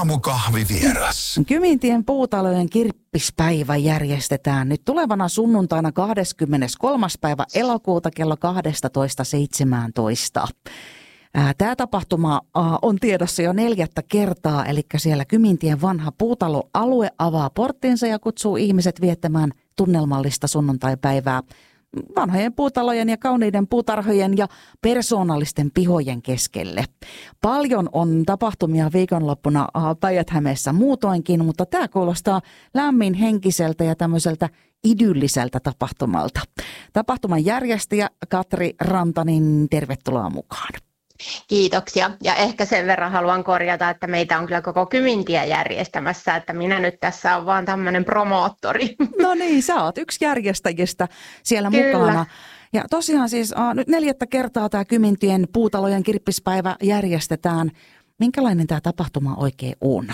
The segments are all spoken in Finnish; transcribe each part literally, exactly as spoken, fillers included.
Aamukahvivieras. Kymintien puutalojen kirppispäivä järjestetään nyt tulevana sunnuntaina kahdeskymmeneskolmas päivä elokuuta kello kaksitoista seitsemäntoista. Tämä tapahtuma on tiedossa jo neljättä kertaa, eli siellä Kymintien vanha puutaloalue avaa porttinsa ja kutsuu ihmiset viettämään tunnelmallista sunnuntaipäivää vanhojen puutalojen ja kauniiden puutarhojen ja persoonallisten pihojen keskelle. Paljon on tapahtumia viikonloppuna Päijät-Hämeessä muutoinkin, mutta tämä kuulostaa lämmin henkiseltä ja tämmöiseltä idylliseltä tapahtumalta. Tapahtuman järjestäjä Katri Rantanen, tervetuloa mukaan. Kiitoksia. Ja ehkä sen verran haluan korjata, että meitä on kyllä koko Kymintiä järjestämässä, että minä nyt tässä on vaan tämmöinen promoottori. No niin, sä oot yksi järjestäjistä siellä kyllä mukana. Ja tosiaan siis äh, nyt neljättä kertaa tämä Kymintien puutalojen kirppispäivä järjestetään. Minkälainen tämä tapahtuma oikein on?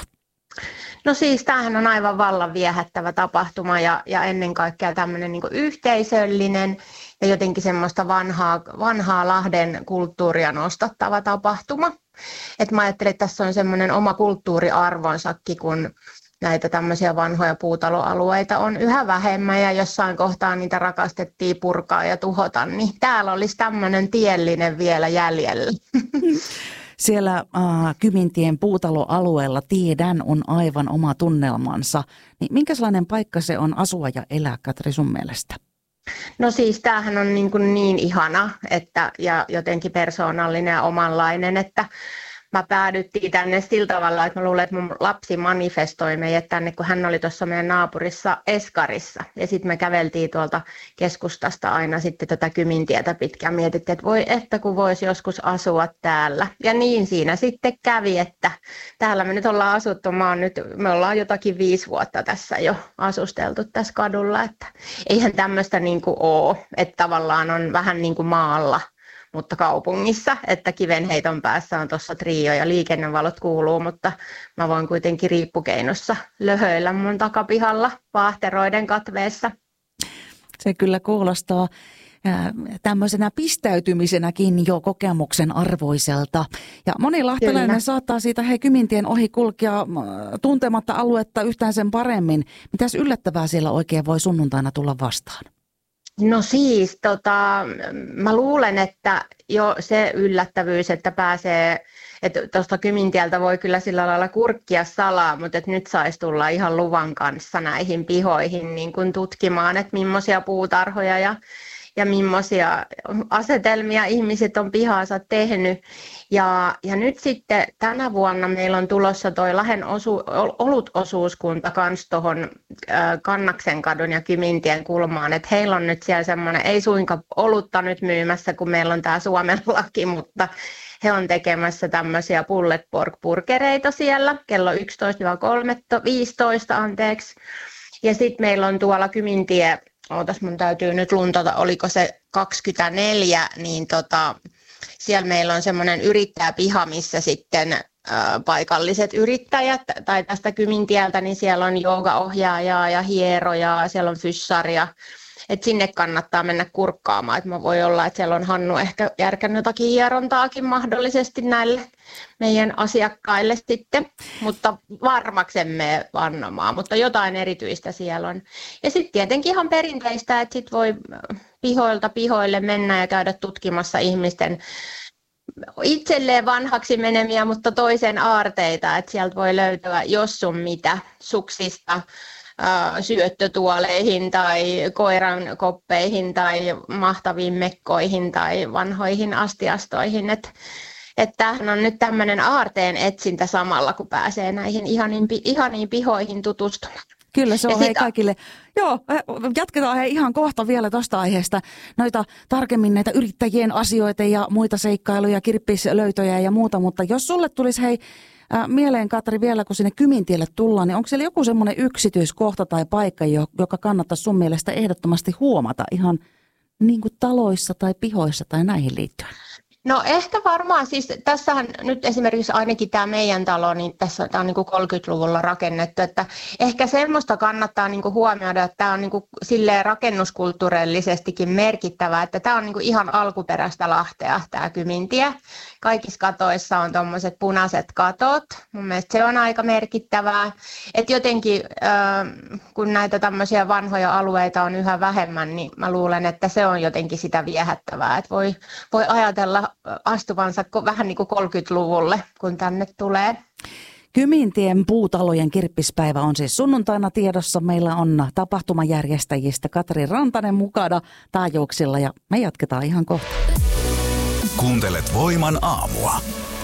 No siis tämähän on aivan vallan viehättävä tapahtuma ja, ja ennen kaikkea tämmöinen niin kuin yhteisöllinen ja jotenkin semmoista vanhaa, vanhaa Lahden kulttuuria nostattava tapahtuma. Et mä ajattelin, että tässä on semmoinen oma kulttuuriarvonsakin, kun näitä tämmöisiä vanhoja puutaloalueita on yhä vähemmän ja jossain kohtaa niitä rakastettiin purkaa ja tuhota, niin täällä olisi tämmöinen tiellinen vielä jäljellä. Siellä äh, Kymintien puutaloalueella tiedän on aivan oma tunnelmansa. Niin minkälainen paikka se on asua ja elää, Katri, sun mielestä? No siis tämähän on niin, kuin niin ihana että, ja jotenkin persoonallinen ja omanlainen, että mä päädyttiin tänne sillä tavalla, että mä luulen, että mun lapsi manifestoi meidät tänne, kun hän oli tuossa meidän naapurissa Eskarissa. Ja sitten me käveltiin tuolta keskustasta aina sitten tätä Kymintietä pitkään. Mietittiin, että voi että kun voisi joskus asua täällä. Ja niin siinä sitten kävi, että täällä me nyt ollaan asuttu. Mä oon nyt, me ollaan jotakin viisi vuotta tässä jo asusteltu tässä kadulla. Että eihän tämmöistä niin kuin ole, että tavallaan on vähän niin kuin maalla, mutta kaupungissa, että kivenheiton päässä on tuossa trio ja liikennevalot kuuluu, mutta mä voin kuitenkin riippukeinossa löhöillä mun takapihalla vaahteroiden katveessa. Se kyllä kuulostaa tämmöisenä pistäytymisenäkin jo kokemuksen arvoiselta. Ja moni lahtelainen kyllä saattaa siitä hei Kymintien ohi kulkea tuntematta aluetta yhtään sen paremmin. Mitäs yllättävää siellä oikein voi sunnuntaina tulla vastaan? No siis, tota, mä luulen, että jo se yllättävyys, että pääsee, että tuosta Kymintieltä voi kyllä sillä lailla kurkkia salaa, mutta että nyt saisi tulla ihan luvan kanssa näihin pihoihin niin kuin tutkimaan, että millaisia puutarhoja ja, ja millaisia asetelmia ihmiset on pihaansa tehnyt. Ja, ja nyt sitten tänä vuonna meillä on tulossa toi Lahden osu, olutosuuskunta kans tuohon Kannaksenkadun ja Kymintien kulmaan, että heillä on nyt siellä semmoinen, ei suinkaan olutta nyt myymässä, kun meillä on tämä Suomen laki, mutta he on tekemässä tämmöisiä pulled pork burgereita siellä kello yksitoista viisitoista anteeksi. Ja sitten meillä on tuolla Kymintie, ootas mun täytyy nyt luntata, oliko se kaksikymmentäneljä, niin tota, siellä meillä on semmoinen yrittäjäpiha, missä sitten ä, paikalliset yrittäjät, tai tästä Kymintieltä, niin siellä on joogaohjaajaa ja hierojaa, siellä on fyssaria, että sinne kannattaa mennä kurkkaamaan, että mä voi olla, että siellä on Hannu ehkä järkännyt jotakin hierontaakin mahdollisesti näille meidän asiakkaille sitten, mutta varmaksemme vannomaan, mutta jotain erityistä siellä on. Ja sitten tietenkin ihan perinteistä, että sit voi pihoilta pihoille mennä ja käydä tutkimassa ihmisten itselleen vanhaksi menemiä, mutta toisen aarteita, että sieltä voi löytyä jos sun mitä suksista syöttötuoleihin tai koiran koppeihin tai mahtaviin mekkoihin tai vanhoihin astiastoihin. Että et tämähän on nyt tämmöinen aarteen etsintä samalla, kun pääsee näihin ihaniin, ihaniin pihoihin tutustumaan. Kyllä se on ja hei sitä kaikille. Joo, jatketaan hei ihan kohta vielä tuosta aiheesta noita tarkemmin näitä yrittäjien asioita ja muita seikkailuja, kirppislöytöjä ja muuta, mutta jos sulle tulisi hei Äh, mieleen, Katri, vielä kun sinne Kymintielle tullaan, niin onko siellä joku semmoinen yksityiskohta tai paikka, joka kannattaisi sun mielestä ehdottomasti huomata ihan niin kuin taloissa tai pihoissa tai näihin liittyen? No ehkä varmaan, siis tässähän nyt esimerkiksi ainakin tämä meidän talo, niin tässä tämä on niin kuin kolmekymmentäluvulla rakennettu, että ehkä semmoista kannattaa niin kuin huomioida, että tämä on niin kuin silleen rakennuskulttuurillisestikin merkittävää, että tämä on niin kuin ihan alkuperäistä Lahtea, tämä Kymintie. Kaikissa katoissa on tuommoiset punaiset katot, mun mielestä se on aika merkittävää, että jotenkin kun näitä tämmöisiä vanhoja alueita on yhä vähemmän, niin mä luulen, että se on jotenkin sitä viehättävää, että voi, voi ajatella astuvansa vähän niin kuin kolmekymmentäluvulle, kun tänne tulee. Kymintien puutalojen kirppispäivä on siis sunnuntaina tiedossa. Meillä on tapahtumajärjestäjistä Katri Rantanen mukana taajuuksilla ja me jatketaan ihan kohta. Kuuntelet Voiman aamua.